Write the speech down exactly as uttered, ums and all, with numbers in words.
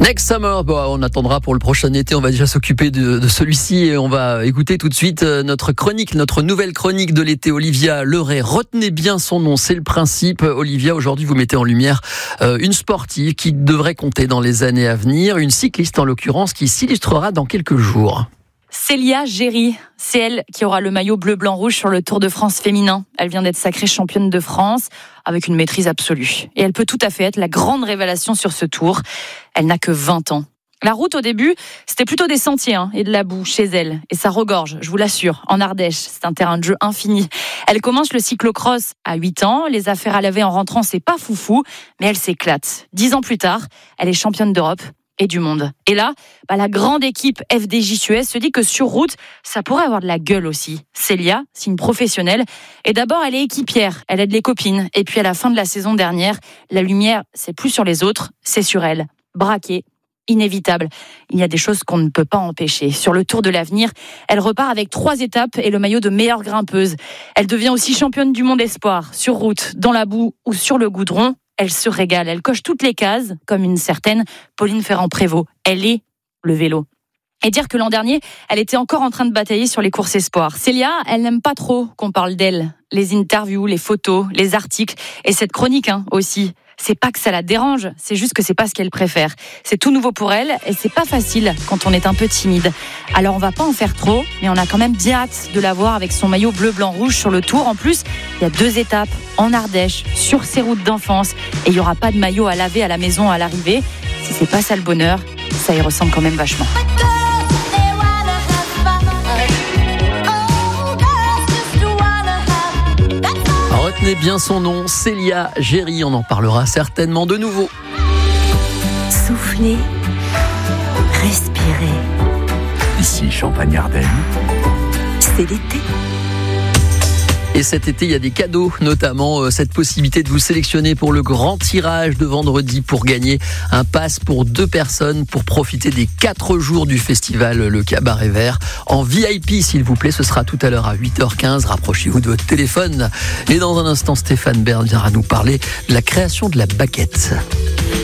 Next Summer, bon, on attendra pour le prochain été, on va déjà s'occuper de, de celui-ci et on va écouter tout de suite notre chronique, notre nouvelle chronique de l'été. Olivia Leray, retenez bien son nom, c'est le principe. Olivia, aujourd'hui vous mettez en lumière euh, une sportive qui devrait compter dans les années à venir, une cycliste en l'occurrence qui s'illustrera dans quelques jours. Célia Géry, c'est elle qui aura le maillot bleu-blanc-rouge sur le Tour de France féminin. Elle vient d'être sacrée championne de France avec une maîtrise absolue. Et elle peut tout à fait être la grande révélation sur ce Tour. Elle n'a que vingt ans. La route au début, c'était plutôt des sentiers hein, et de la boue chez elle. Et ça regorge, je vous l'assure, en Ardèche. C'est un terrain de jeu infini. Elle commence le cyclocross à huit ans. Les affaires à laver en rentrant, c'est pas foufou, mais elle s'éclate. Dix ans plus tard, elle est championne d'Europe et du monde. Et là, bah, la grande équipe F D J Suez se dit que sur route, ça pourrait avoir de la gueule aussi. Célia, c'est une professionnelle. Et d'abord, elle est équipière, elle aide les copines. Et puis à la fin de la saison dernière, la lumière, c'est plus sur les autres, c'est sur elle. Braquée, inévitable. Il y a des choses qu'on ne peut pas empêcher. Sur le Tour de l'avenir, elle repart avec trois étapes et le maillot de meilleure grimpeuse. Elle devient aussi championne du monde espoir, sur route, dans la boue ou sur le goudron. Elle se régale, elle coche toutes les cases, comme une certaine Pauline Ferrand-Prévot. Elle est le vélo. Et dire que l'an dernier, elle était encore en train de batailler sur les courses espoirs. Célia, elle n'aime pas trop qu'on parle d'elle. Les interviews, les photos, les articles, et cette chronique hein, aussi. C'est pas que ça la dérange, c'est juste que c'est pas ce qu'elle préfère. C'est tout nouveau pour elle et c'est pas facile quand on est un peu timide. Alors on va pas en faire trop, mais on a quand même bien hâte de la voir avec son maillot bleu, blanc, rouge sur le Tour. En plus, il y a deux étapes en Ardèche, sur ses routes d'enfance, et il y aura pas de maillot à laver à la maison à l'arrivée. Si c'est pas ça le bonheur, ça y ressemble quand même vachement. Retenez bien son nom, Célia Géry, on en parlera certainement de nouveau. Soufflez, respirez. Ici Champagne-Ardenne, c'est l'été. Et cet été, il y a des cadeaux, notamment euh, cette possibilité de vous sélectionner pour le grand tirage de vendredi pour gagner un pass pour deux personnes pour profiter des quatre jours du festival Le Cabaret Vert. En V I P, s'il vous plaît, ce sera tout à l'heure à huit heures quinze. Rapprochez-vous de votre téléphone. Et dans un instant, Stéphane Bern viendra nous parler de la création de la baguette.